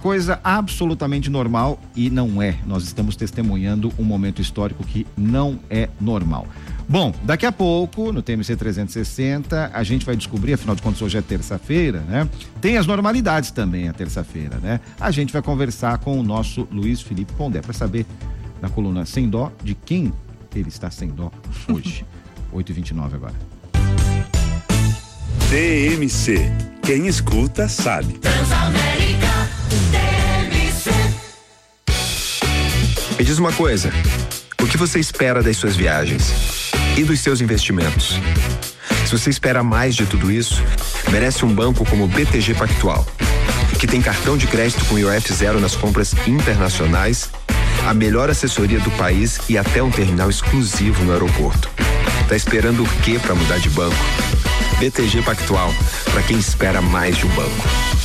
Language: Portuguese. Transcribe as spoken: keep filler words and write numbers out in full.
coisa absolutamente normal e não é. Nós estamos testemunhando um momento histórico que não é normal. Bom, daqui a pouco, no T M C trezentos e sessenta, a gente vai descobrir, afinal de contas hoje é terça-feira, né? Tem as normalidades também a terça-feira, né? A gente vai conversar com o nosso Luiz Felipe Pondé para saber, na coluna Sem Dó, de quem ele está sem dó hoje. oito e vinte e nove agora. T M C. Quem escuta sabe. Transamérica, T M C. Me diz uma coisa, o que você espera das suas viagens e dos seus investimentos? Se você espera mais de tudo isso, merece um banco como o B T G Pactual, que tem cartão de crédito com I O F zero nas compras internacionais, a melhor assessoria do país e até um terminal exclusivo no aeroporto. Tá esperando o quê para mudar de banco? B T G Pactual, para quem espera mais de um banco.